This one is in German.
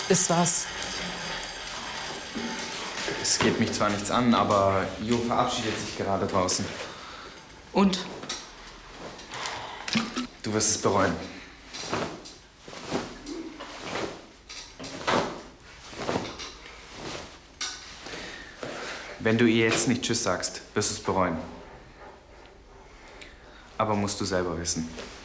Ist was? Es geht mich zwar nichts an, aber Jo verabschiedet sich gerade draußen. Und? Du wirst es bereuen. Wenn du ihr jetzt nicht Tschüss sagst, wirst du es bereuen. Aber musst du selber wissen.